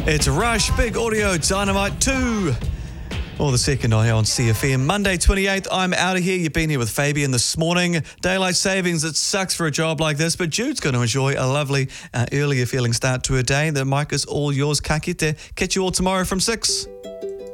It's Rush, Big Audio, Dynamite 2. Or the second eye on CFM. Monday 28th, I'm out of here. You've been here with Fabian this morning. Daylight savings, it sucks for a job like this, but Jude's going to enjoy a lovely earlier feeling start to her day. The mic is all yours, ka kite. Catch you all tomorrow from 6.